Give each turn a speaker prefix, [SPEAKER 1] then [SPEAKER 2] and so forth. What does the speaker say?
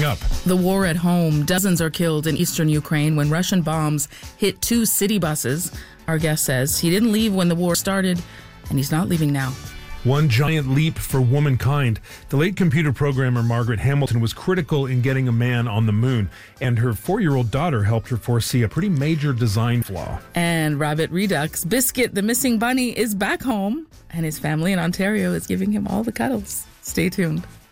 [SPEAKER 1] up.
[SPEAKER 2] The war at home. Dozens are killed in eastern Ukraine when Russian bombs hit 2 city buses. Our guest says he didn't leave when the war started, and he's not leaving now.
[SPEAKER 1] One giant leap for womankind. The late computer programmer Margaret Hamilton was critical in getting a man on the moon, and her 4-year-old daughter helped her foresee a pretty major design flaw.
[SPEAKER 2] And Rabbit Redux. Biscuit, the missing bunny, is back home, and his family in Ontario is giving him all the cuddles. Stay tuned.